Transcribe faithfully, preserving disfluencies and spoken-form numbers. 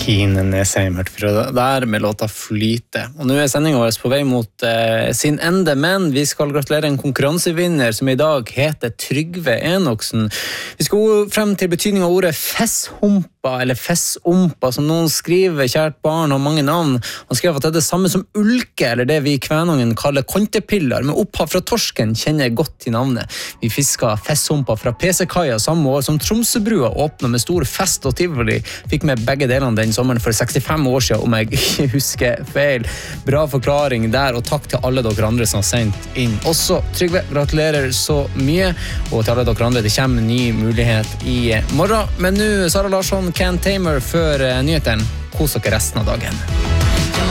Kine Nesheim hørte vi der med låta Flyte. Og nå er sendingen vår på vei mot eh, sin ende, men vi skal gratulere en konkurransevinner som i dag heter Trygve Enoksen. Vi skal gå frem til betydning av ordet fesshumpa, eller fessompa, som noen skriver, kjært barn og mange navn. Han skrev at det er det samme som ulke, eller det vi i Kvænangen kaller kontepiller, med opphav fra torsken kjenner jeg godt til navnet. Vi fisket fesshumpa fra P C-kaia samme år som Tromsøbrua åpnet med stor fest og tivoli. Fikk med begge delene den sommeren for sekstifem år siden, om jeg ikke husker feil. Bra forklaring der, og takk til alle dere andre som har sendt inn. Også Trygve, gratulerer så mye, og til alle dere andre, det kommer en ny mulighet i morgen. Men nå, Sara Larsson, Ken Tamer før nyheten. Kos dere resten av dagen.